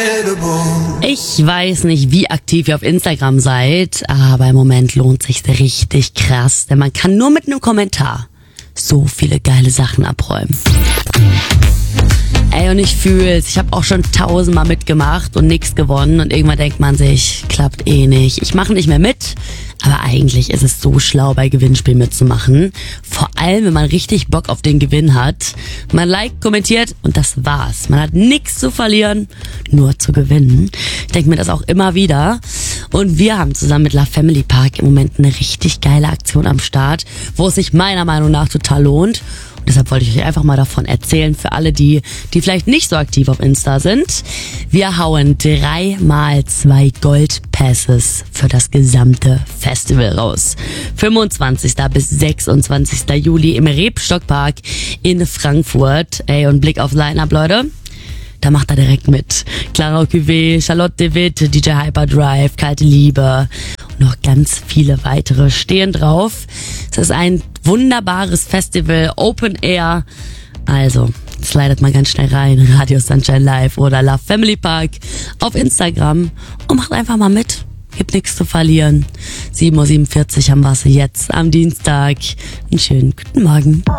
Ich weiß nicht, wie aktiv ihr auf Instagram seid, aber im Moment lohnt sich's richtig krass, denn man kann nur mit einem Kommentar so viele geile Sachen abräumen. Ey, und ich fühl's. Ich habe auch schon 1000-mal mitgemacht und nix gewonnen. Und irgendwann denkt man sich, klappt eh nicht. Ich mache nicht mehr mit. Aber eigentlich ist es so schlau, bei Gewinnspielen mitzumachen. Vor allem, wenn man richtig Bock auf den Gewinn hat. Man liked, kommentiert und das war's. Man hat nichts zu verlieren, nur zu gewinnen. Ich denke mir das auch immer wieder. Und wir haben zusammen mit La Family Park im Moment eine richtig geile Aktion am Start, wo es sich meiner Meinung nach total lohnt. Und deshalb wollte ich euch einfach mal davon erzählen, für alle, die vielleicht nicht so aktiv auf Insta sind. Wir hauen 3x2 Goldpasses für das gesamte Festival raus. 25. bis 26. Juli im Rebstockpark in Frankfurt. Ey, und Blick auf Line-Up, Leute. Da macht er direkt mit. Clara Cuvée, Charlotte de Witt, DJ Hyperdrive, Kalte Liebe und noch ganz viele weitere stehen drauf. Es ist ein wunderbares Festival, Open Air. Also, slidet mal ganz schnell rein, Radio Sunshine Live oder La Family Park auf Instagram und macht einfach mal mit. Gibt nichts zu verlieren. 7:47 Uhr haben wir es jetzt am Dienstag. Einen schönen guten Morgen.